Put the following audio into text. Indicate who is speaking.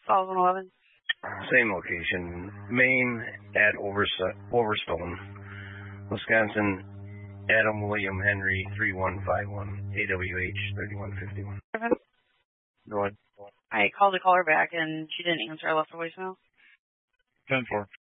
Speaker 1: 2011.
Speaker 2: Same location. Maine at Overstone. Wisconsin, Adam William Henry 3151, AWH 3151.
Speaker 3: Go ahead.
Speaker 1: I called to call her back, and she didn't answer. I left a voicemail.
Speaker 3: 10-4.